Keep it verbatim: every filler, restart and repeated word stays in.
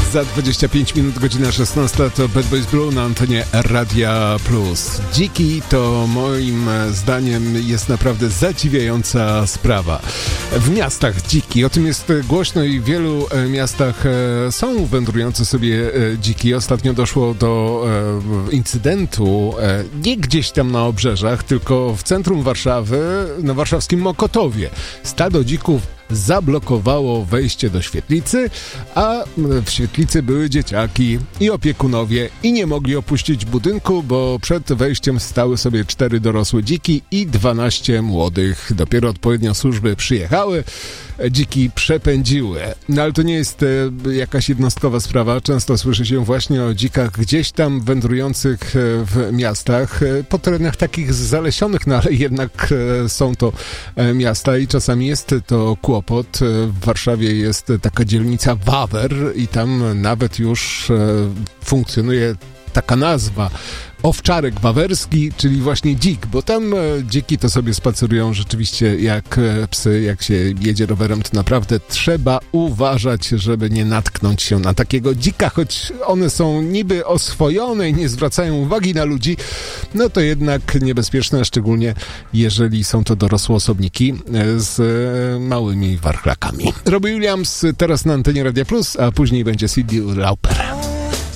Za dwadzieścia pięć minut, godzina szesnasta, to Bad Boys Blue na antenie Radia Plus. Dziki to moim zdaniem jest naprawdę zadziwiająca sprawa. W miastach dziki, o tym jest głośno i w wielu miastach są wędrujące sobie dziki. Ostatnio doszło do incydentu nie gdzieś tam na obrzeżach, tylko w centrum Warszawy, na warszawskim Mokotowie. Stado dzików zablokowało wejście do świetlicy, a w świetlicy były dzieciaki i opiekunowie i nie mogli opuścić budynku, bo przed wejściem stały sobie cztery dorosłe dziki i dwanaście młodych. Dopiero odpowiednio służby przyjechały, dziki przepędziły. No ale to nie jest e, jakaś jednostkowa sprawa. Często słyszy się właśnie o dzikach gdzieś tam wędrujących w miastach, e, po terenach takich zalesionych, no ale jednak e, są to e, miasta i czasami jest to kłopot. W Warszawie jest taka dzielnica Wawer i tam nawet już e, funkcjonuje taka nazwa owczarek wawerski, czyli właśnie dzik, bo tam e, dziki to sobie spacerują rzeczywiście jak e, psy, jak się jedzie rowerem, to naprawdę trzeba uważać, żeby nie natknąć się na takiego dzika, choć one są niby oswojone i nie zwracają uwagi na ludzi, no to jednak niebezpieczne, szczególnie jeżeli są to dorosłe osobniki e, z e, małymi warchlakami. Robbie Williams teraz na antenie Radia Plus, a później będzie C D Lauper.